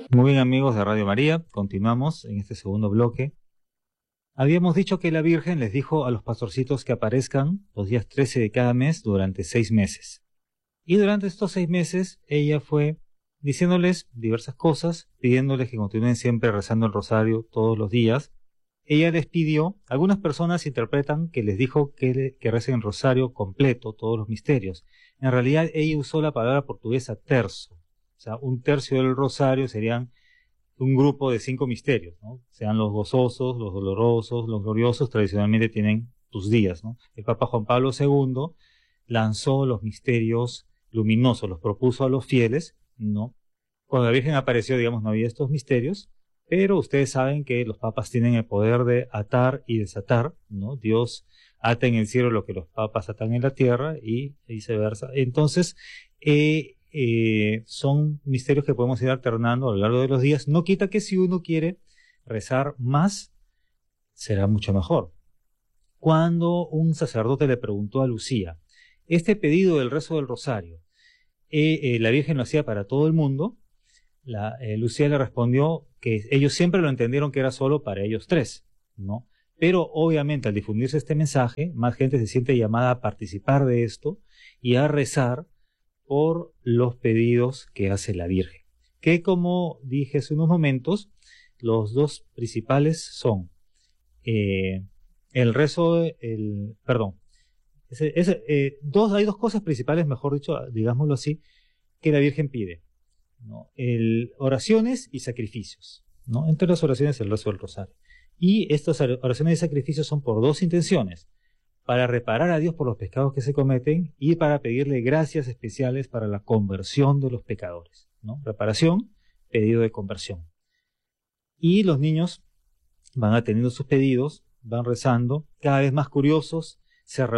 Muy bien, amigos de Radio María, continuamos en este segundo bloque. Habíamos dicho que la Virgen les dijo a los pastorcitos que aparezcan los días 13 de cada mes durante 6 meses. Y durante estos 6 meses ella fue diciéndoles diversas cosas, pidiéndoles que continúen siempre rezando el rosario todos los días. Ella les pidió, algunas personas interpretan que les dijo que recen el rosario completo, todos los misterios. En realidad ella usó la palabra portuguesa terzo. O sea, un tercio del rosario serían un grupo de 5 misterios, ¿no? Sean los gozosos, los dolorosos, los gloriosos, tradicionalmente tienen sus días, ¿no? El Papa Juan Pablo II lanzó los misterios luminosos, los propuso a los fieles, ¿no? Cuando la Virgen apareció, digamos, no había estos misterios, pero ustedes saben que los papas tienen el poder de atar y desatar, ¿no? Dios ata en el cielo lo que los papas atan en la tierra y viceversa. Entonces, son misterios que podemos ir alternando a lo largo de los días. No quita que si uno quiere rezar más, será mucho mejor. Cuando un sacerdote le preguntó a Lucía, este pedido del rezo del rosario, la Virgen lo hacía para todo el mundo, Lucía le respondió que ellos siempre lo entendieron que era solo para ellos tres, ¿no? Pero obviamente al difundirse este mensaje, más gente se siente llamada a participar de esto y a rezar por los pedidos que hace la Virgen. Que como dije hace unos momentos, los dos principales son el rezo, hay dos cosas principales, mejor dicho, digámoslo así, que la Virgen pide, ¿no? Oraciones y sacrificios, ¿no? Entre las oraciones el rezo del rosario. Y estas oraciones y sacrificios son por dos intenciones: para reparar a Dios por los pecados que se cometen y para pedirle gracias especiales para la conversión de los pecadores, ¿no? Reparación, pedido de conversión. Y los niños van atendiendo sus pedidos, van rezando, cada vez más curiosos, se